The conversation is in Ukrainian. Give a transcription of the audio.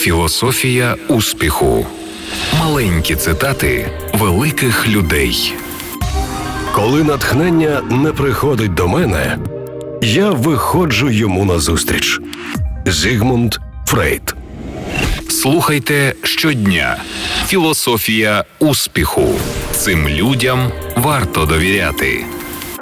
Філософія успіху. Маленькі цитати великих людей. Коли натхнення не приходить до мене, я виходжу йому назустріч. Зігмунд Фрейд. Слухайте щодня. Філософія успіху. Цим людям варто довіряти.